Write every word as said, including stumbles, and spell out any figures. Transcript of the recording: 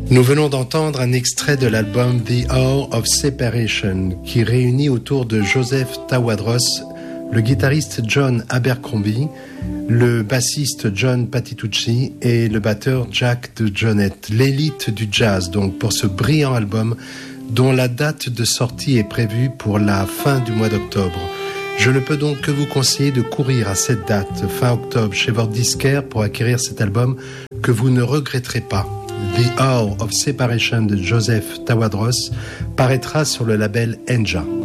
Nous venons d'entendre un extrait de l'album The Hour of Separation qui réunit autour de Joseph Tawadros le guitariste John Abercrombie, le bassiste John Patitucci et le batteur Jack DeJohnette, l'élite du jazz donc pour ce brillant album dont la date de sortie est prévue pour la fin du mois d'octobre. Je ne peux donc que vous conseiller de courir à cette date, fin octobre, chez votre disquaire pour acquérir cet album que vous ne regretterez pas. The Hour of Separation de Joseph Tawadros paraîtra sur le label Enja.